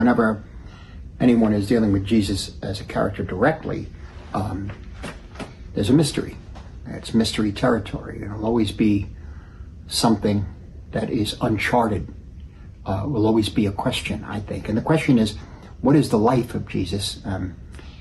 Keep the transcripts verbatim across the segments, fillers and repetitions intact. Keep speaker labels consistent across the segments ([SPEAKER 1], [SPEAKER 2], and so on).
[SPEAKER 1] Whenever anyone is dealing with Jesus as a character directly, um, there's a mystery. It's mystery territory. It'll always be something that is uncharted. Uh, will always be a question, I think. And the question is, what is the life of Jesus? Um,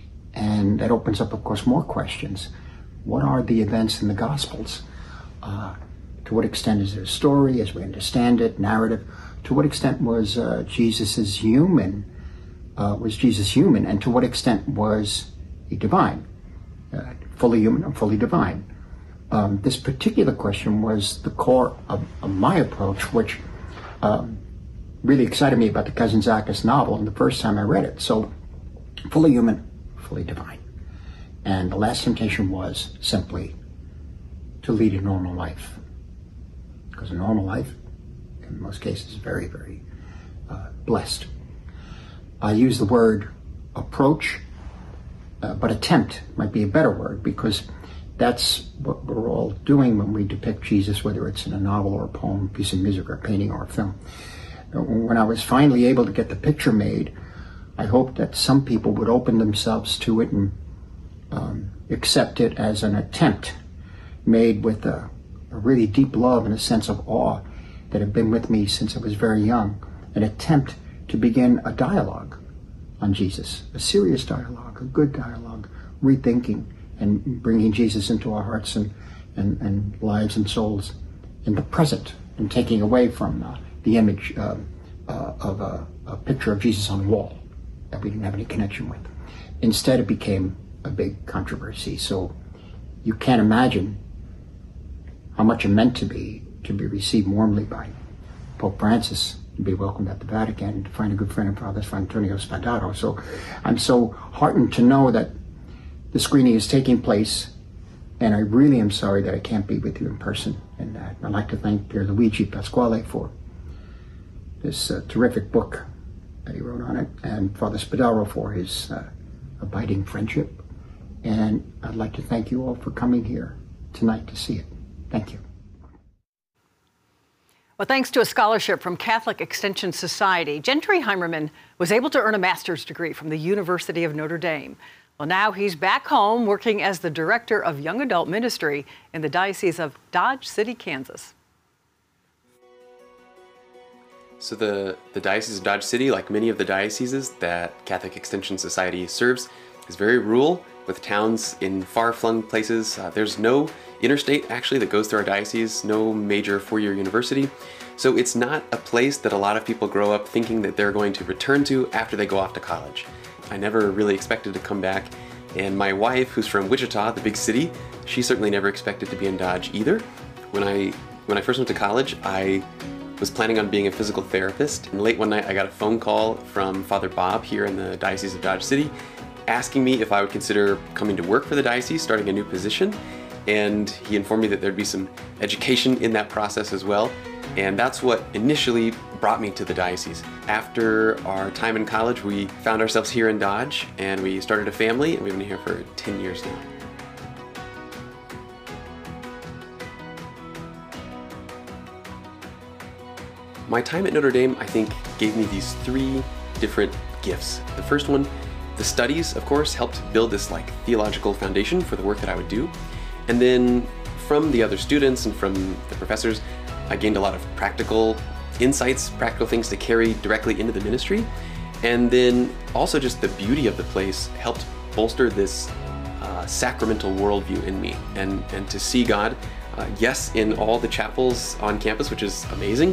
[SPEAKER 1] and that opens up, of course, more questions. What are the events in the Gospels? Uh, to what extent is there a story as we understand it, narrative? To what extent was uh, Jesus' human, uh, was Jesus human, and to what extent was he divine? Uh, fully human or fully divine? Um, this particular question was the core of, of my approach, which um, really excited me about the Kazantzakis novel and the first time I read it. So, fully human, fully divine. And the last temptation was simply to lead a normal life. Because a normal life, in most cases, is very, very uh, blessed. I use the word approach, uh, but attempt might be a better word, because that's what we're all doing when we depict Jesus, whether it's in a novel or a poem, a piece of music or a painting or a film. When I was finally able to get the picture made, I hoped that some people would open themselves to it and um, accept it as an attempt made with a, a really deep love and a sense of awe that have been with me since I was very young. An attempt to begin a dialogue on Jesus, a serious dialogue, a good dialogue, rethinking and bringing Jesus into our hearts and, and, and lives and souls in the present, and taking away from uh, the image uh, uh, of a, a picture of Jesus on a wall that we didn't have any connection with. Instead, it became a big controversy. So you can't imagine how much it meant to be, to be received warmly by Pope Francis, to be welcomed at the Vatican, and to find a good friend of Father Antonio Spadaro. So I'm so heartened to know that the screening is taking place, and I really am sorry that I can't be with you in person. And uh, I'd like to thank Pierluigi Pasquale for this uh, terrific book that he wrote on it, and Father Spadaro for his uh, abiding friendship. And I'd like to thank you all for coming here tonight to see it. Thank you.
[SPEAKER 2] Well, thanks to a scholarship from Catholic Extension Society, Gentry Heimermann was able to earn a master's degree from the University of Notre Dame. Well, now he's back home working as the director of young adult ministry in the Diocese of Dodge City, Kansas.
[SPEAKER 3] So the, the Diocese of Dodge City, like many of the dioceses that Catholic Extension Society serves, is very rural, with towns in far-flung places. Uh, there's no interstate, actually, that goes through our diocese, no major four-year university. So it's not a place that a lot of people grow up thinking that they're going to return to after they go off to college. I never really expected to come back, and my wife, who's from Wichita, the big city, she certainly never expected to be in Dodge either. When I, when I first went to college, I was planning on being a physical therapist, and late one night I got a phone call from Father Bob here in the Diocese of Dodge City, asking me if I would consider coming to work for the diocese, starting a new position, and he informed me that there'd be some education in that process as well, and that's what initially brought me to the diocese. After our time in college, we found ourselves here in Dodge, and we started a family, and we've been here for ten years now. My time at Notre Dame, I think, gave me these three different gifts. The first one, the studies, of course, helped build this like theological foundation for the work that I would do. And then from the other students and from the professors, I gained a lot of practical insights, practical things to carry directly into the ministry. And then also just the beauty of the place helped bolster this uh, sacramental worldview in me. And, and to see God, uh, yes, in all the chapels on campus, which is amazing.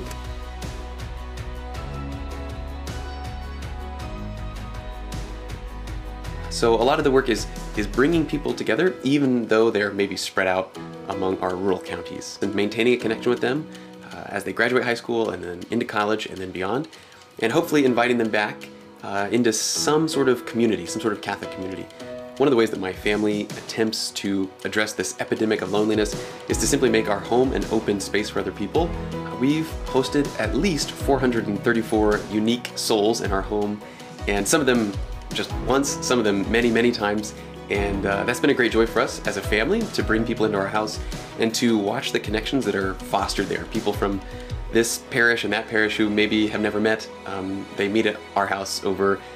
[SPEAKER 3] So a lot of the work is, is bringing people together, even though they're maybe spread out among our rural counties, and maintaining a connection with them uh, as they graduate high school and then into college and then beyond, and hopefully inviting them back uh, into some sort of community, some sort of Catholic community. One of the ways that my family attempts to address this epidemic of loneliness is to simply make our home an open space for other people. Uh, we've hosted at least four hundred thirty-four unique souls in our home, and some of them just once, some of them many, many times. And uh, that's been a great joy for us as a family to bring people into our house and to watch the connections that are fostered there. People from this parish and that parish who maybe have never met, um, they meet at our house over